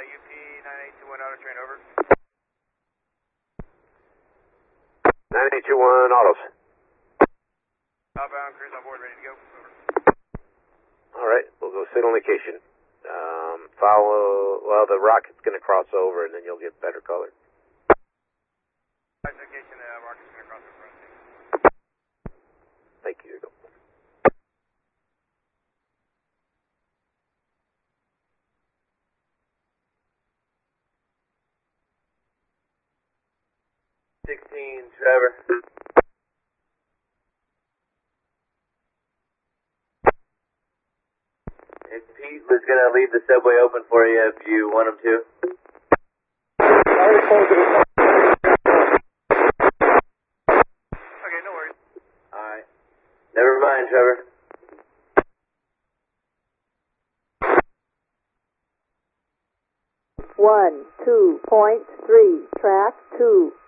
UP 9821 auto train, over. 9821 autos. Outbound, cruise on board, ready to go, over. Alright, we'll go signal indication. Follow, well, the rocket's going to cross over and then you'll get better color. Identification, rocket's going to cross over. Thank you. 16, Trevor. Hey, Pete was going to leave the subway open for you if you want him to. Okay, no worries. Alright. Never mind, Trevor. One, 2.3, track 2.